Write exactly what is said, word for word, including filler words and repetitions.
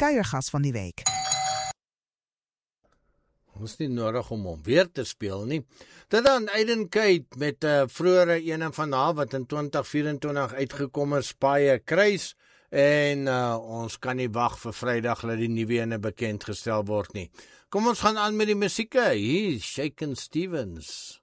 kuiergas van die week. Ons nie nodig om hom weer te speel nie. Dit dan Aiden Kate met 'n uh, vroeëre ene van haar wat in twintig vyf-en-twintig uitgekom is, Paie Kruis. En uh, ons kan nie wag vir Vrydag dat die nuwe ene bekend gestel word nie. Kom ons gaan aan met die musieke. Hier is Shakin' Stevens.